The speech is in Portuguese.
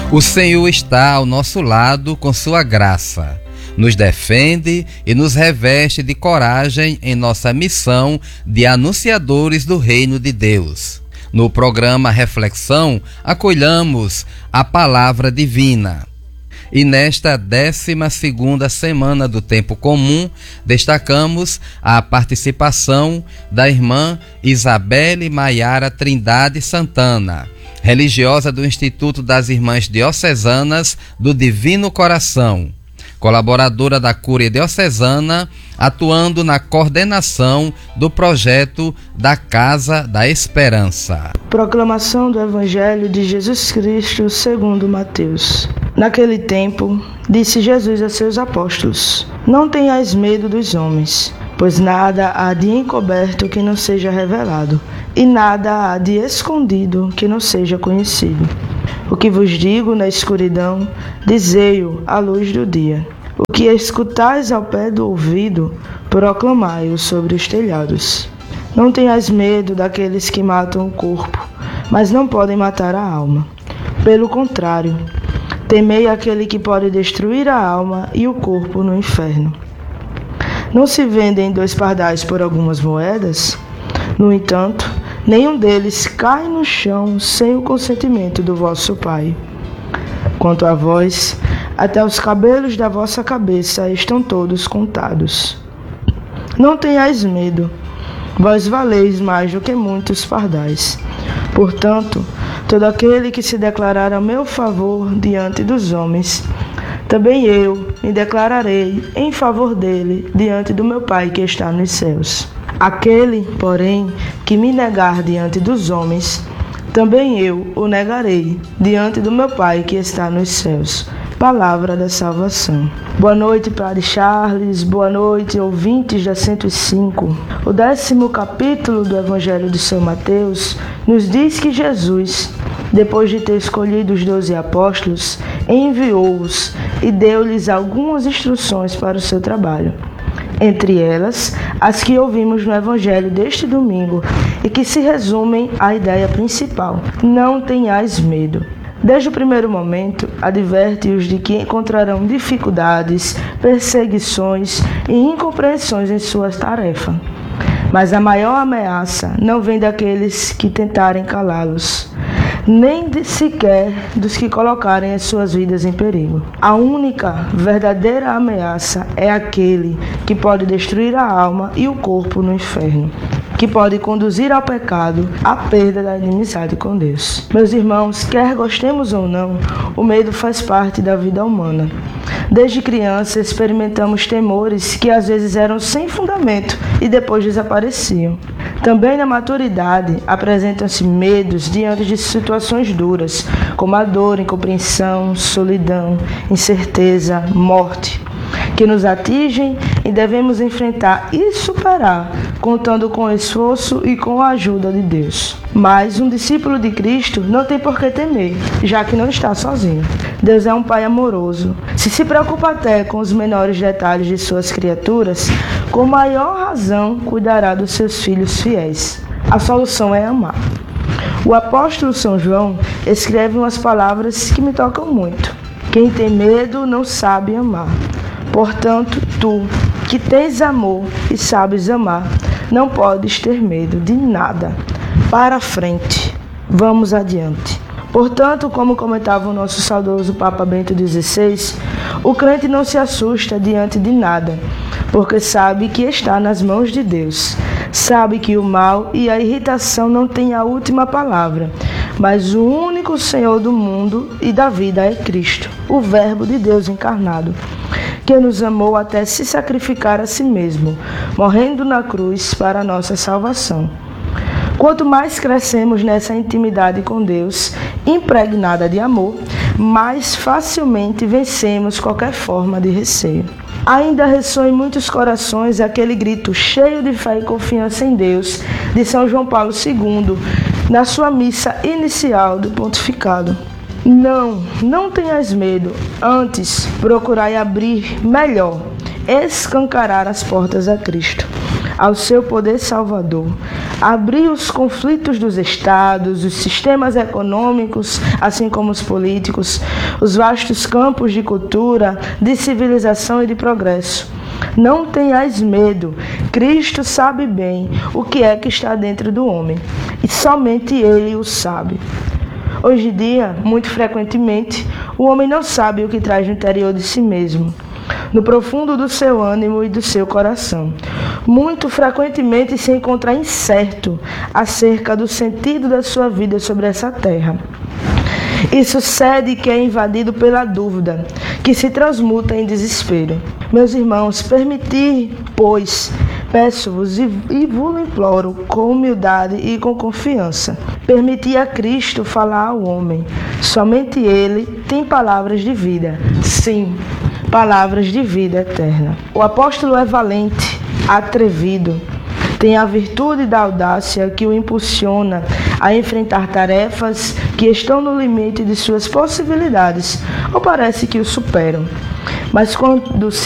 O Senhor está ao nosso lado com sua graça. Nos defende e nos reveste de coragem em nossa missão de anunciadores do Reino de Deus. No programa Reflexão, acolhamos a Palavra Divina. E nesta 12ª semana do Tempo Comum, destacamos a participação da irmã Isabelle Maiara Trindade Santana, religiosa do Instituto das Irmãs Diocesanas do Divino Coração, colaboradora da Cúria Diocesana, atuando na coordenação do projeto da Casa da Esperança. Proclamação do Evangelho de Jesus Cristo segundo Mateus. Naquele tempo, disse Jesus a seus apóstolos: Não tenhais medo dos homens, pois nada há de encoberto que não seja revelado, e nada há de escondido que não seja conhecido. O que vos digo na escuridão, dizei-o à luz do dia. O que escutais ao pé do ouvido, proclamai-o sobre os telhados. Não tenhais medo daqueles que matam o corpo, mas não podem matar a alma. Pelo contrário, temei aquele que pode destruir a alma e o corpo no inferno. Não se vendem 2 pardais por algumas moedas? No entanto, nenhum deles cai no chão sem o consentimento do vosso Pai. Quanto a vós, até os cabelos da vossa cabeça estão todos contados. Não tenhais medo, vós valeis mais do que muitos pardais. Portanto, todo aquele que se declarar a meu favor diante dos homens, também eu me declararei em favor dele diante do meu Pai que está nos céus. Aquele, porém, que me negar diante dos homens, também eu o negarei diante do meu Pai que está nos céus. Palavra da salvação. Boa noite, Padre Charles. Boa noite, ouvintes da 105. O 10º capítulo do Evangelho de São Mateus nos diz que Jesus, depois de ter escolhido os 12 apóstolos, enviou-os e deu-lhes algumas instruções para o seu trabalho. Entre elas, as que ouvimos no Evangelho deste domingo e que se resumem à ideia principal: não tenhais medo. Desde o primeiro momento, adverte-os de que encontrarão dificuldades, perseguições e incompreensões em sua tarefa. Mas a maior ameaça não vem daqueles que tentarem calá-los, nem sequer dos que colocarem as suas vidas em perigo. A única verdadeira ameaça é aquele que pode destruir a alma e o corpo no inferno, que pode conduzir ao pecado, à perda da inimizade com Deus. Meus irmãos, quer gostemos ou não, o medo faz parte da vida humana. Desde criança experimentamos temores que às vezes eram sem fundamento e depois desapareciam. Também na maturidade apresentam-se medos diante de situações duras, como a dor, incompreensão, solidão, incerteza, morte, que nos atingem e devemos enfrentar e superar, contando com o esforço e com a ajuda de Deus. Mas um discípulo de Cristo não tem por que temer, já que não está sozinho. Deus é um Pai amoroso. Se preocupa até com os menores detalhes de suas criaturas, com maior razão cuidará dos seus filhos fiéis. A solução é amar. O apóstolo São João escreve umas palavras que me tocam muito. Quem tem medo não sabe amar. Portanto, tu, que tens amor e sabes amar, não podes ter medo de nada. Para a frente, vamos adiante. Portanto, como comentava o nosso saudoso Papa Bento XVI, o crente não se assusta diante de nada, porque sabe que está nas mãos de Deus. Sabe que o mal e a irritação não têm a última palavra, mas o único Senhor do mundo e da vida é Cristo, o Verbo de Deus encarnado, que nos amou até se sacrificar a si mesmo, morrendo na cruz para a nossa salvação. Quanto mais crescemos nessa intimidade com Deus, impregnada de amor, mais facilmente vencemos qualquer forma de receio. Ainda ressoa em muitos corações aquele grito cheio de fé e confiança em Deus de São João Paulo II, na sua missa inicial do pontificado. Não tenhais medo, antes procurai abrir melhor, escancarar as portas a Cristo, ao seu poder salvador, abrir os conflitos dos estados, os sistemas econômicos, assim como os políticos, os vastos campos de cultura, de civilização e de progresso. Não tenhais medo, Cristo sabe bem o que é que está dentro do homem, e somente Ele o sabe. Hoje em dia, muito frequentemente, o homem não sabe o que traz no interior de si mesmo, no profundo do seu ânimo e do seu coração. Muito frequentemente se encontra incerto acerca do sentido da sua vida sobre essa terra. Isso sucede que é invadido pela dúvida, que se transmuta em desespero. Meus irmãos, permitir, pois, peço-vos e vos imploro com humildade e com confiança, permitir a Cristo falar ao homem. Somente Ele tem palavras de vida. Sim, palavras de vida eterna. O apóstolo é valente, atrevido, tem a virtude da audácia que o impulsiona a enfrentar tarefas que estão no limite de suas possibilidades ou parece que o superam. Mas quando